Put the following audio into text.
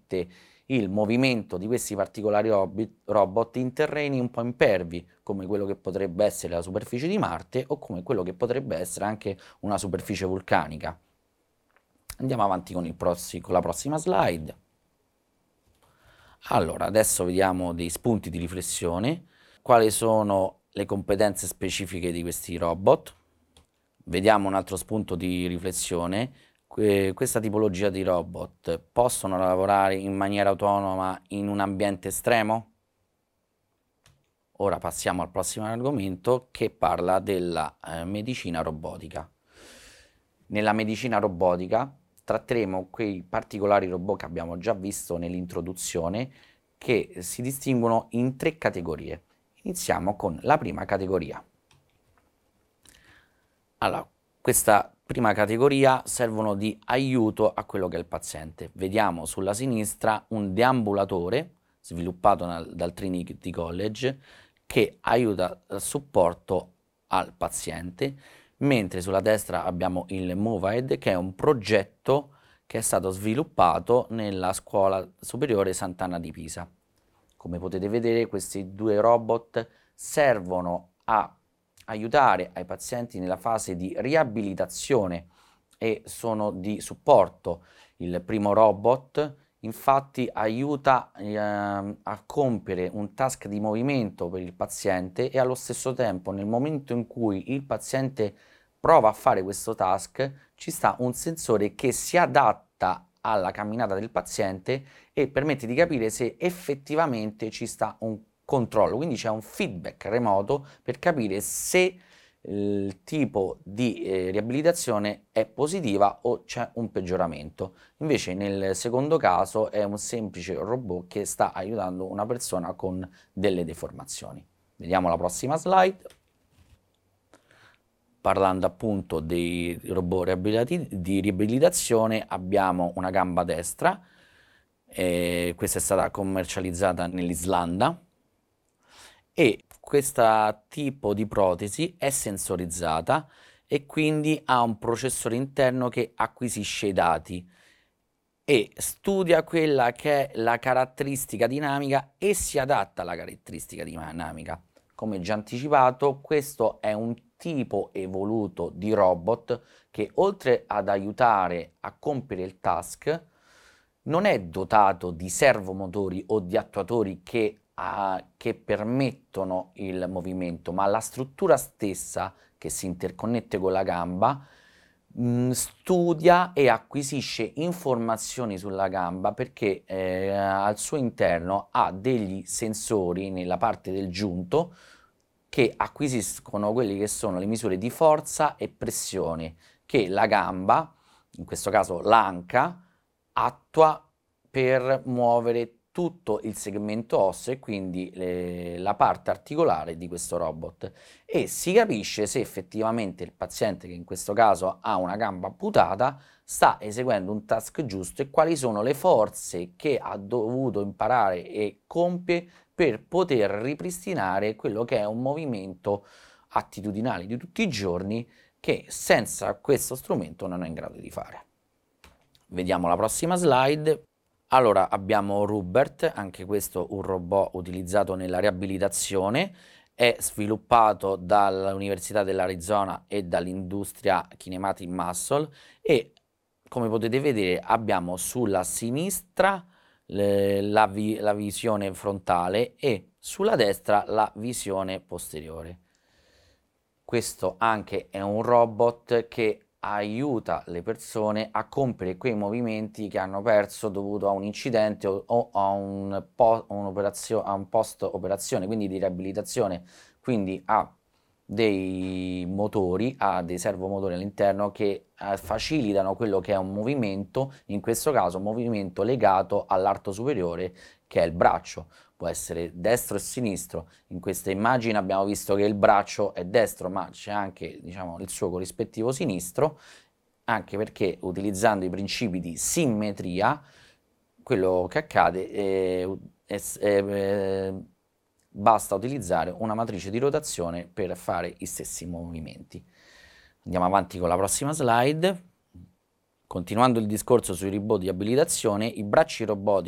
permette il movimento di questi particolari robot in terreni un po' impervi, come quello che potrebbe essere la superficie di Marte o come quello che potrebbe essere anche una superficie vulcanica. Andiamo avanti con la prossima slide. Allora, adesso vediamo dei spunti di riflessione. Quali sono le competenze specifiche di questi robot? Vediamo un altro spunto di riflessione. Questa tipologia di robot possono lavorare in maniera autonoma in un ambiente estremo? Ora passiamo al prossimo argomento che parla della medicina robotica. Nella medicina robotica tratteremo quei particolari robot che abbiamo già visto nell'introduzione, che si distinguono in 3 categorie. Iniziamo con la prima categoria. Allora, questa prima categoria servono di aiuto a quello che è il paziente. Vediamo sulla sinistra un deambulatore sviluppato dal Trinity College che aiuta al supporto al paziente, mentre sulla destra abbiamo il Movaed, che è un progetto che è stato sviluppato nella Scuola Superiore Sant'Anna di Pisa. Come potete vedere, questi 2 robot servono a aiutare ai pazienti nella fase di riabilitazione e sono di supporto. Il primo robot infatti aiuta a compiere un task di movimento per il paziente e allo stesso tempo, nel momento in cui il paziente prova a fare questo task, ci sta un sensore che si adatta alla camminata del paziente e permette di capire se effettivamente ci sta un controllo, quindi c'è un feedback remoto per capire se il tipo di riabilitazione è positiva o c'è un peggioramento. Invece nel secondo caso è un semplice robot che sta aiutando una persona con delle deformazioni. Vediamo la prossima slide. Parlando appunto dei robot di riabilitazione, abbiamo una gamba destra, questa è stata commercializzata nell'Islanda, e questo tipo di protesi è sensorizzata e quindi ha un processore interno che acquisisce i dati e studia quella che è la caratteristica dinamica e si adatta alla caratteristica dinamica. Come già anticipato, questo è un tipo evoluto di robot che, oltre ad aiutare a compiere il task, non è dotato di servomotori o di attuatori che permettono il movimento, ma la struttura stessa che si interconnette con la gamba studia e acquisisce informazioni sulla gamba perché al suo interno ha degli sensori nella parte del giunto che acquisiscono quelle che sono le misure di forza e pressione che la gamba, in questo caso l'anca, attua per muovere tutto il segmento osseo e quindi la parte articolare di questo robot, e si capisce se effettivamente il paziente, che in questo caso ha una gamba amputata, sta eseguendo un task giusto e quali sono le forze che ha dovuto imparare e compie per poter ripristinare quello che è un movimento attitudinale di tutti i giorni che senza questo strumento non è in grado di fare. Vediamo la prossima slide. Allora abbiamo Rubert, anche questo un robot utilizzato nella riabilitazione, è sviluppato dall'Università dell'Arizona e dall'industria Kinematic Muscle e come potete vedere abbiamo sulla sinistra la visione frontale e sulla destra la visione posteriore. Questo anche è un robot che aiuta le persone a compiere quei movimenti che hanno perso dovuto a un incidente o a un post-operazione, quindi di riabilitazione, quindi ha dei motori, ha dei servomotori all'interno che facilitano quello che è un movimento, in questo caso un movimento legato all'arto superiore che è il braccio. Può essere destro e sinistro. In questa immagine abbiamo visto che il braccio è destro, ma c'è anche, diciamo, il suo corrispettivo sinistro, anche perché utilizzando i principi di simmetria, quello che accade basta utilizzare una matrice di rotazione per fare gli stessi movimenti. Andiamo avanti con la prossima slide. Continuando il discorso sui robot di abilitazione, i bracci robotici